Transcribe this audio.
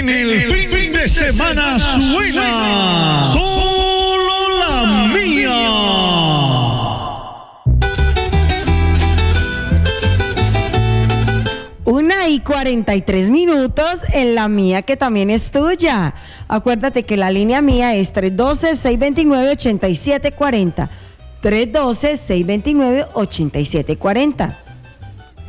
En el fin de semana suena solo la mía. 1:43 en la mía, que también es tuya. Acuérdate que la línea mía es 312-629-8740. 312-629-8740.